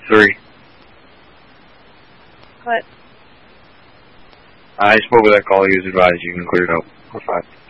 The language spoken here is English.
3. What? I spoke with that caller. He was advised you can clear it up. We're fine.